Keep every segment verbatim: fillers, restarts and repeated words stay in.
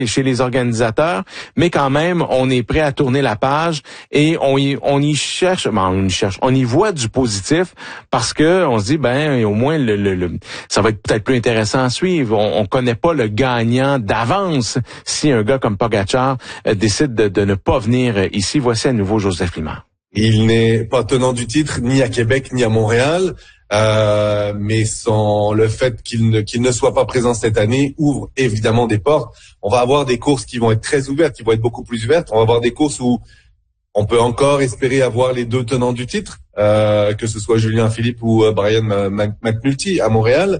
chez les organisateurs, mais quand même, on est prêt à tourner la page et on y, on y cherche, ben, on y cherche, on y voit du positif parce que on se dit, ben, au moins, le, le, le ça va être peut-être plus intéressant à suivre. On, on connaît pas le gagnant d'avance si un gars comme Pogačar euh, décide de, de ne pas venir ici. Voici à nouveau Joseph Limard. Il n'est pas tenant du titre ni à Québec ni à Montréal. Euh, mais sans le fait qu'il ne, qu'il ne soit pas présent cette année ouvre évidemment des portes. On va avoir des courses qui vont être très ouvertes, qui vont être beaucoup plus ouvertes. On va avoir des courses où on peut encore espérer avoir les deux tenants du titre, euh, que ce soit Julien Philippe ou euh, Brian McNulty à Montréal.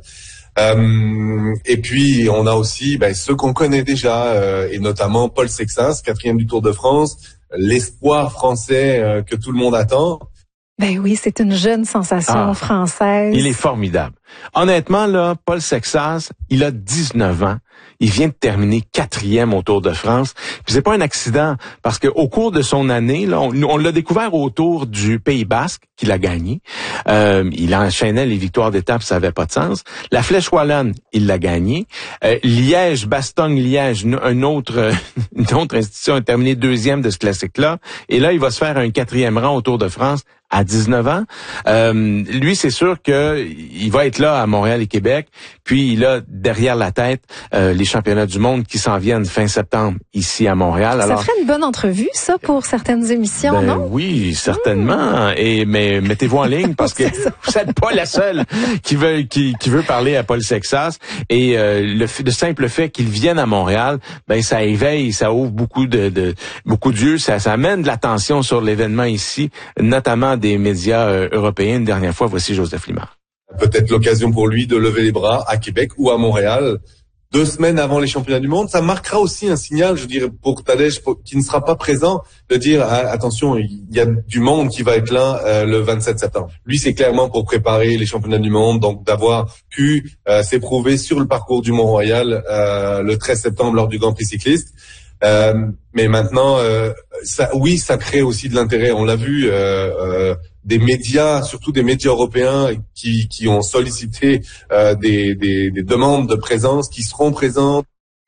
Euh, et puis on a aussi ben, ceux qu'on connaît déjà, euh, et notamment Paul Sexas, quatrième du Tour de France, l'espoir français euh, que tout le monde attend. Ben oui, c'est une jeune sensation ah, française. Il est formidable. Honnêtement, là, Paul Sexas, il a dix-neuf ans. Il vient de terminer quatrième au Tour de France. Puis c'est pas un accident, parce que au cours de son année, là, on, on l'a découvert au Tour du Pays Basque, qu'il a gagné. Euh, il enchaînait les victoires d'étape, ça avait pas de sens. La Flèche Wallonne, il l'a gagné. Euh, Liège, Bastogne-Liège, un autre, une autre institution a terminé deuxième de ce classique-là. Et là, il va se faire un quatrième rang au Tour de France à dix-neuf ans. Euh, lui, c'est sûr que il va être là à Montréal et Québec. Puis il a derrière la tête euh, les championnats du monde qui s'en viennent fin septembre ici à Montréal. Ça Alors, ferait une bonne entrevue, ça, pour certaines émissions, ben, non? Oui, certainement. Mmh. Et mais mettez-vous en ligne parce que vous n'êtes pas la seule qui veut qui, qui veut parler à Paul Sexas. Et euh, le, le simple fait qu'il vienne à Montréal, ben ça éveille, ça ouvre beaucoup de, de beaucoup d'yeux, ça, ça amène de l'attention sur l'événement ici, notamment des médias euh, européens. Une dernière fois, voici Joseph Limard. Peut-être l'occasion pour lui de lever les bras à Québec ou à Montréal, deux semaines avant les championnats du monde. Ça marquera aussi un signal, je dirais, pour Tadej, pour, qui ne sera pas présent, de dire ah, attention, il y a du monde qui va être là euh, le vingt-sept septembre. Lui, c'est clairement pour préparer les championnats du monde, donc d'avoir pu euh, s'éprouver sur le parcours du Mont-Royal euh, le treize septembre lors du Grand Prix cycliste. Euh, mais maintenant, euh, ça, oui, ça crée aussi de l'intérêt. On l'a vu, euh, euh, des médias, surtout des médias européens, qui, qui ont sollicité euh, des, des, des demandes de présence, qui seront présentes.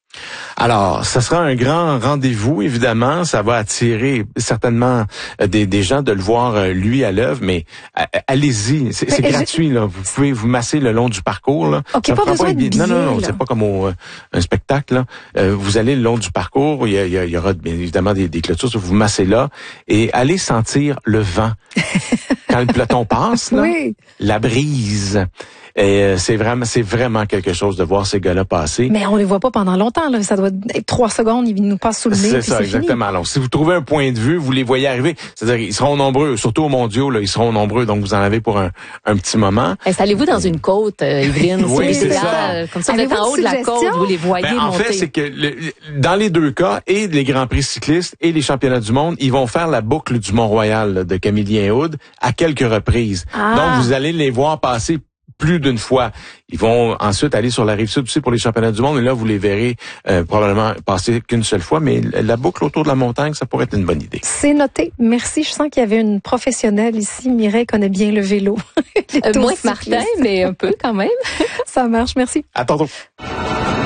Alors, ça sera un grand rendez-vous, évidemment. Ça va attirer certainement des, des gens de le voir, lui, à l'œuvre, mais allez-y, c'est, c'est gratuit. Là. Vous pouvez vous masser le long du parcours. Là. OK, ça pas besoin pas de billets, Non, non, non, là. c'est pas comme au, un spectacle. Là. Euh, vous allez le long du parcours, il y, a, il y aura bien évidemment des, des clôtures, vous vous massez là, et allez sentir le vent. Quand le peloton passe, là, oui. La brise. Et c'est vraiment, c'est vraiment quelque chose de voir ces gars-là passer. Mais on les voit pas pendant longtemps, là. Ça doit être trois secondes, ils nous passent sous le nez. C'est ça, c'est exactement. Fini. Alors, si vous trouvez un point de vue, vous les voyez arriver. C'est-à-dire, ils seront nombreux, surtout aux mondiaux, là, ils seront nombreux, donc vous en avez pour un, un petit moment. Installez-vous dans une côte, euh, Evelyne. Oui, c'est là, ça. Comme ça, vous êtes en haut de la côte, vous les voyez ben, en monter. En fait, c'est que le, dans les deux cas, et les Grands Prix cyclistes et les championnats du monde, ils vont faire la boucle du Mont-Royal là, de Camillien Hood à quelques reprises. Ah. Donc, vous allez les voir passer plus d'une fois. Ils vont ensuite aller sur la rive sud aussi pour les championnats du monde, et là, vous les verrez euh, probablement passer qu'une seule fois, mais la boucle autour de la montagne, ça pourrait être une bonne idée. C'est noté. Merci. Je sens qu'il y avait une professionnelle ici. Mireille connaît bien le vélo. euh, moins que Martin, mais un peu quand même. Ça marche. Merci. À tantôt.